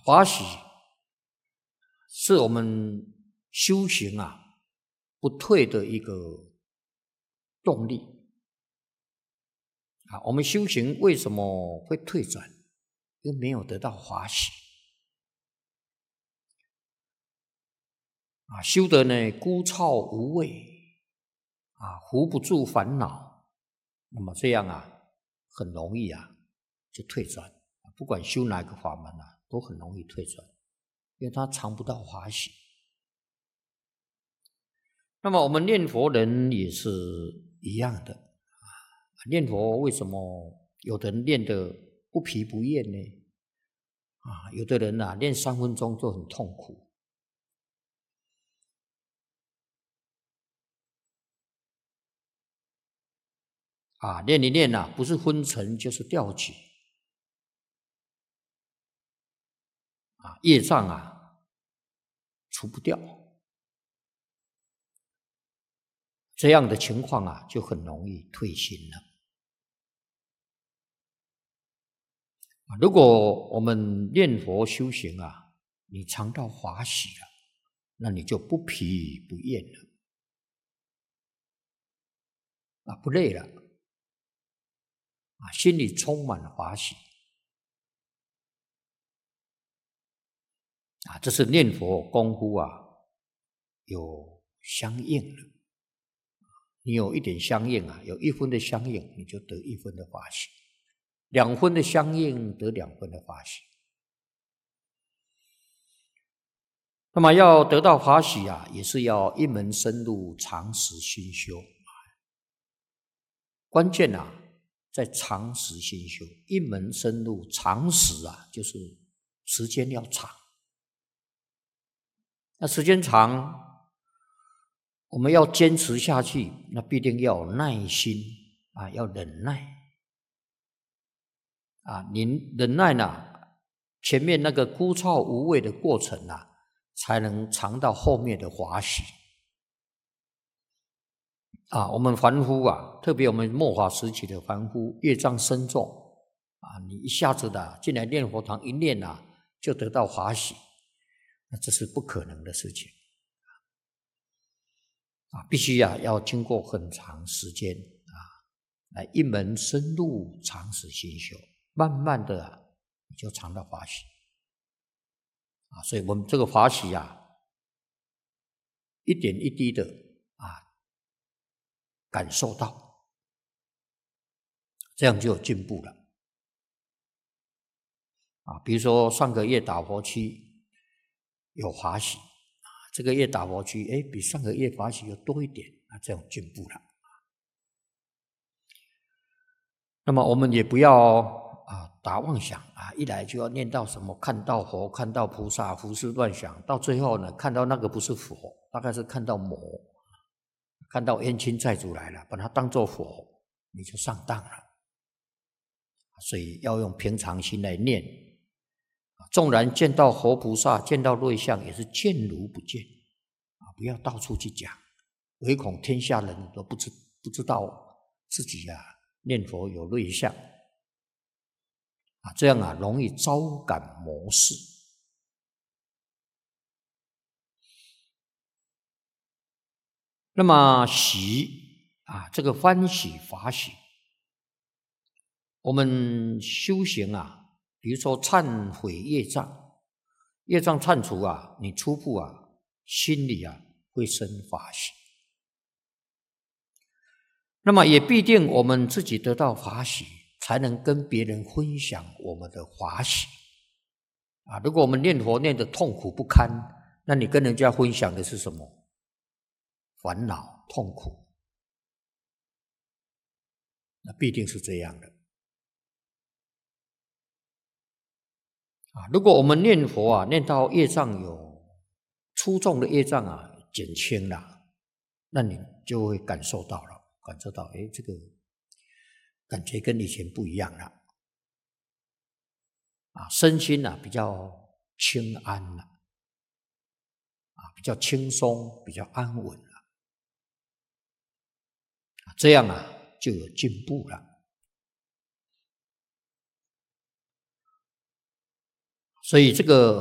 欢喜是我们修行不退的一个动力。我们修行为什么会退转？因为没有得到欢喜。修得呢枯燥无味，扶不住烦恼，那么这样很容易就退转。不管修哪个法门都很容易退转，因为他尝不到欢喜。那么我们念佛人也是一样的。念佛为什么有的人念得不疲不厌呢？有的人念3分钟就很痛苦。念一念不是昏沉就是掉举。业障除不掉。这样的情况就很容易退心了。如果我们念佛修行你尝到欢喜了，那你就不疲不厌了，不累了，心里充满了欢喜。这是念佛功夫有相应了。你有一点相应有1分的相应，你就得1分的欢喜；2分的相应，得2分的欢喜。那么要得到欢喜也是要一门深入，长时熏修。关键在长时熏修，一门深入，长时就是时间要长。那时间长，我们要坚持下去，那必定要有耐心要忍耐你忍耐前面那个枯燥无味的过程才能尝到后面的欢喜我们凡夫特别我们末法时期的凡夫，业障深重你一下子进来念佛堂一念就得到欢喜，那这是不可能的事情必须要经过很长时间来一门深入，长时熏修，慢慢的你就尝到欢喜所以我们这个欢喜一点一滴的感受到，这样就有进步了比如说上个月打佛区有欢喜这个月打佛区比上个月欢喜又多一点这样进步了那么我们也不要打妄想一来就要念到什么看到佛，看到菩萨，胡思乱想，到最后呢看到那个不是佛，大概是看到魔，看到冤亲债主来了，把它当作佛，你就上当了。所以要用平常心来念，纵然见到佛菩萨，见到瑞相，也是见如不见不要到处去讲，唯恐天下人都不知道自己念佛有瑞相这样容易招感魔事。那么喜这个欢喜法喜，我们修行比如说忏悔业障，业障忏除你初步心里会生法喜。那么也必定我们自己得到法喜，才能跟别人分享我们的法喜如果我们念佛念得痛苦不堪，那你跟人家分享的是什么？烦恼痛苦，那必定是这样的如果我们念佛念到业障有粗重的业障减轻了，那你就会感受到这个感觉跟以前不一样了身心比较轻安了比较轻松，比较安稳了这样就有进步了。所以这个